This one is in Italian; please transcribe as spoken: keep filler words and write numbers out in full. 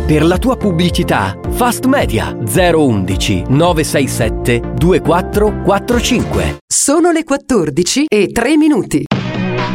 Per la tua pubblicità, Fast Media zero undici nove sei sette due quattro quattro cinque. Sono le quattordici e tre minuti.